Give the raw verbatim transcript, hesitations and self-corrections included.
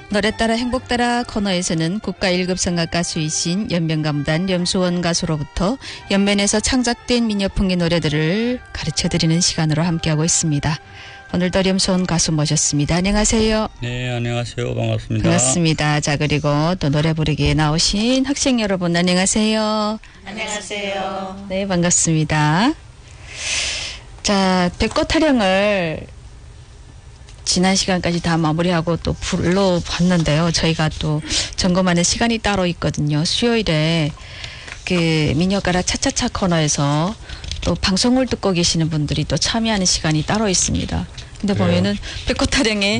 노래 따라 행복 따라 코너에서는 국가 일 급 성악 가수이신 연변가무단 염수원 가수로부터 연변에서 창작된 민요풍의 노래들을 가르쳐드리는 시간으로 함께하고 있습니다. 오늘도 염수원 가수 모셨습니다. 안녕하세요. 네, 안녕하세요. 반갑습니다. 반갑습니다. 자, 그리고 또 노래 부르기에 나오신 학생 여러분 안녕하세요. 안녕하세요. 네, 반갑습니다. 자, 백꽃 타령을 지난 시간까지 다 마무리하고 또 불러봤는데요. 저희가 또 점검하는 시간이 따로 있거든요. 수요일에 그 민요가라 차차차 코너에서 또 방송을 듣고 계시는 분들이 또 참여하는 시간이 따로 있습니다. 근데 그래요? 보면은 백꽃 타령에